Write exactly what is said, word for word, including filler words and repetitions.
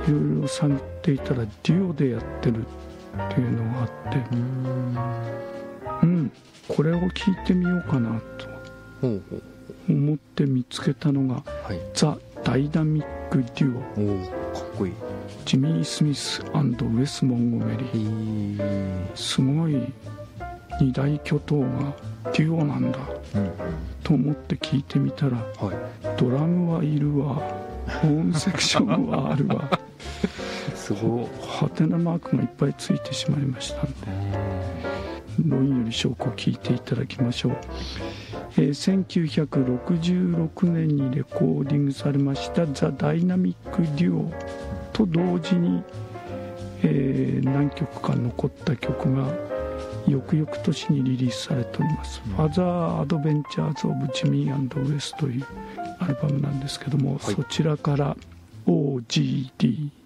いろいろ探っていたらデュオでやってるっていうのがあって、うーん、うん、これを聞いてみようかなと思って見つけたのが、はい、ザ・ダイナミック・デュオ。 お、かっこいい。 ジミー・スミス&ウェス・モンゴメリー。すごい二大巨頭がデュオなんだ、うん、と思って聞いてみたら、はい、ドラムはいるわ、ホーンセクションはあるわすごいハテナマークがいっぱいついてしまいましたので、論より証拠を聞いていただきましょう。えー、せんきゅうひゃくろくじゅうろくねんにレコーディングされましたザ・ダイナミック・デュオと同時に、えー、何曲か残った曲が翌々年にリリースされております、うん、ファザー・アドベンチャーズ・オブ・ジミー&ウエスというアルバムなんですけども、はい、そちらから オージーディー